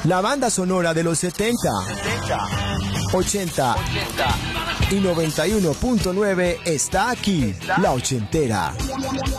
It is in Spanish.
La banda sonora de los 70, 80 y 91.9 está aquí. La ochentera.